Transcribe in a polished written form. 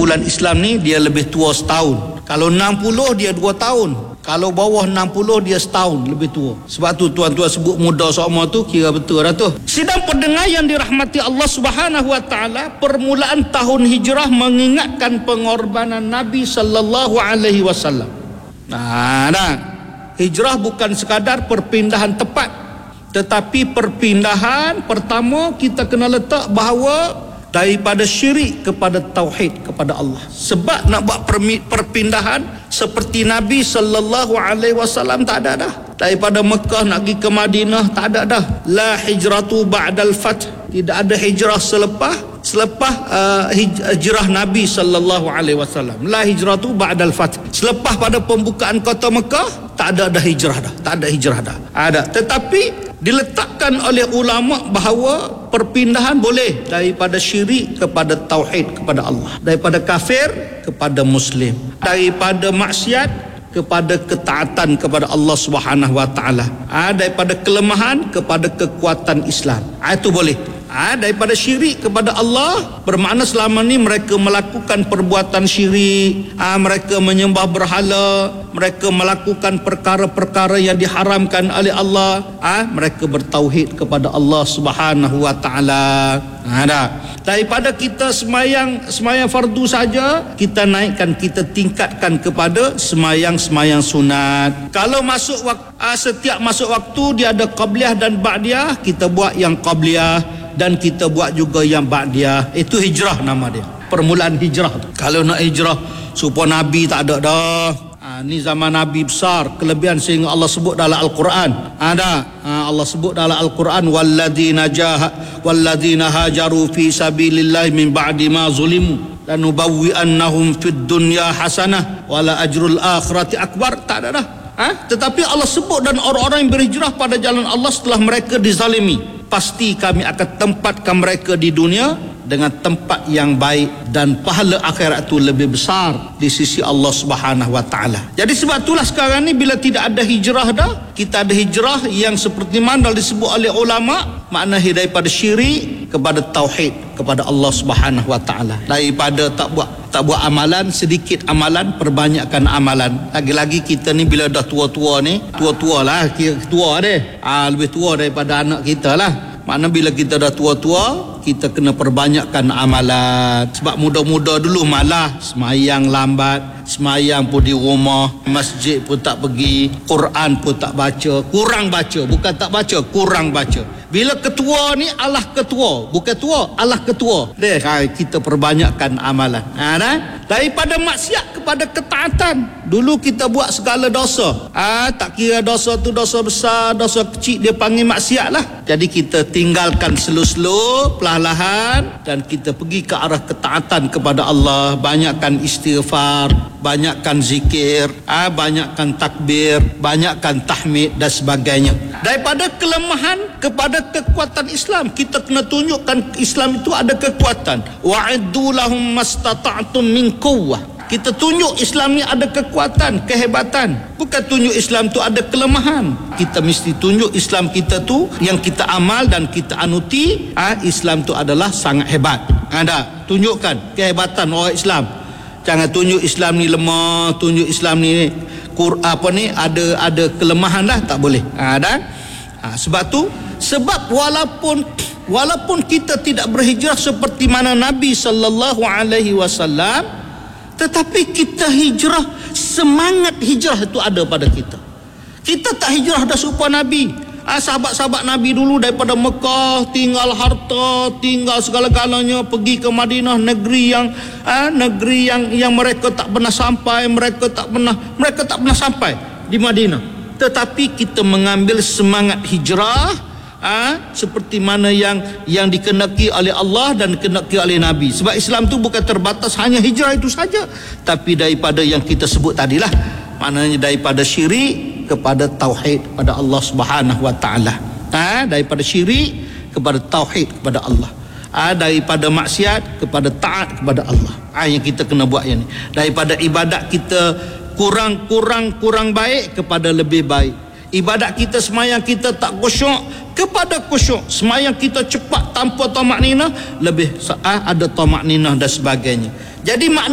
kumpulan Islam ni dia lebih tua setahun. Kalau 60 dia 2 tahun. Kalau bawah 60 dia setahun lebih tua. Sebab tu tuan-tuan sebut muda semua tu kira betul dah tu. Sidang pendengar yang dirahmati Allah Subhanahu wa taala, permulaan tahun hijrah mengingatkan pengorbanan Nabi sallallahu alaihi wasallam. Hijrah bukan sekadar perpindahan tempat, tetapi perpindahan pertama kita kena letak bahawa daripada syirik kepada tauhid kepada Allah. Sebab nak buat perpindahan seperti Nabi sallallahu alaihi wasallam tak ada dah. Daripada Mekah nak pergi ke Madinah tak ada dah. La hijratu ba'dal fath. Tidak ada hijrah selepas hijrah Nabi sallallahu alaihi wasallam. La hijratu ba'dal fath. Selepas pada pembukaan kota Mekah tak ada hijrah dah. Tak ada hijrah dah. Ada. Tetapi diletakkan oleh ulama bahawa perpindahan boleh daripada syirik kepada tauhid kepada Allah, daripada kafir kepada muslim, daripada maksiat kepada ketaatan kepada Allah Subhanahu wa taala, daripada kelemahan kepada kekuatan Islam. Itu boleh. Daripada syirik kepada Allah bermakna selama ni mereka melakukan perbuatan syirik, mereka menyembah berhala, mereka melakukan perkara-perkara yang diharamkan oleh Allah, mereka bertauhid kepada Allah Subhanahu wa taala. Daripada kita semayang fardu saja, kita naikkan, kita tingkatkan kepada semayang sunat. Kalau masuk setiap masuk waktu dia ada qabliyah dan ba'diyah, kita buat yang qabliyah dan kita buat juga yang ba'diyah. Itu hijrah nama dia, permulaan hijrah. Kalau nak hijrah supaya Nabi tak ada dah. Ni zaman Nabi besar kelebihan sehingga Allah sebut dalam Al-Quran. Allah sebut dalam Al-Quran, walladzina hajaru fi sabilillahi min ba'di ma zulimu lanubawwi'annahum fid dunya hasanah wala ajrul akhirati akbar. Tak ada dah. Tetapi Allah sebut dan orang-orang yang berhijrah pada jalan Allah setelah mereka dizalimi, pasti kami akan tempatkan mereka di dunia dengan tempat yang baik dan pahala akhirat itu lebih besar di sisi Allah Subhanahu wa taala. Jadi sebab itulah sekarang ni bila tidak ada hijrah dah, kita ada hijrah yang seperti mana disebut oleh ulama, makna daripada syirik kepada tauhid kepada Allah Subhanahu wa taala. Daripada tak buat amalan, sedikit amalan, perbanyakkan amalan. Lagi-lagi kita ni bila dah tua-tua ni, tua-tua lah, kira tua deh. Lebih tua daripada anak kita lah. Makna bila kita dah tua-tua, kita kena perbanyakkan amalan. Sebab muda-muda dulu malah semayang lambat, semayang pun di rumah, masjid pun tak pergi, Quran pun tak baca, kurang baca, bukan tak baca, kurang baca. Bila ketua ni Allah ketua, bukan tua, Allah ketua. Kita perbanyakkan amalan. Daripada maksiat kepada ketaatan. Dulu kita buat segala dosa. Tak kira dosa tu dosa besar, dosa kecil, dia panggil maksiat lah. Jadi kita tinggalkan slow-slow, perlahan, dan kita pergi ke arah ketaatan kepada Allah. Banyakkan istighfar, banyakkan zikir, banyakkan takbir, banyakkan tahmid dan sebagainya. Daripada kelemahan kepada kekuatan Islam, kita kena tunjukkan Islam itu ada kekuatan. Wa'iddu lahum mastata'tum min quwwah. Kita tunjuk Islam ni ada kekuatan, kehebatan. Bukan tunjuk Islam tu ada kelemahan. Kita mesti tunjuk Islam kita tu yang kita amal dan kita anuti, Islam tu adalah sangat hebat. Tunjukkan kehebatan orang Islam. Jangan tunjuk Islam ni lemah, tunjuk Islam ni ada kelemahan dah, tak boleh. Sebab walaupun kita tidak berhijrah seperti mana Nabi sallallahu alaihi wasallam, tetapi kita hijrah, semangat hijrah itu ada pada kita. Kita tak hijrah dah serupa Nabi. Sahabat-sahabat Nabi dulu daripada Mekah tinggal harta, tinggal segala-galanya, pergi ke Madinah, negeri yang mereka tak pernah sampai, mereka tak pernah sampai di Madinah. Tetapi kita mengambil semangat hijrah seperti mana yang dikenaki oleh Allah dan dikenaki oleh Nabi. Sebab Islam tu bukan terbatas hanya hijrah itu saja, tapi daripada yang kita sebut tadilah, maknanya daripada syirik kepada tauhid kepada Allah Subhanahu wa taala. Daripada syirik kepada tauhid kepada Allah. Daripada maksiat kepada taat kepada Allah. Yang kita kena buat yang ni. Daripada ibadat kita kurang baik kepada lebih baik. Ibadat kita, semayang kita tak khusyuk kepada khusyuk. Semayang kita cepat tanpa tamak ninah, lebih ada tamak ninah dan sebagainya. Jadi